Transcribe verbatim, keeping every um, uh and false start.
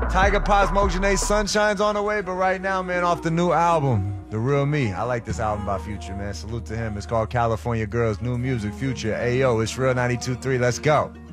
Tiger Paz, Mojane, Sunshine's on the way, but right now, man, off the new album, The Real Me. I like this album by Future, man. Salute to him. It's called California Girls, new music, Future. Ayo, it's Real ninety-two point three. Let's go.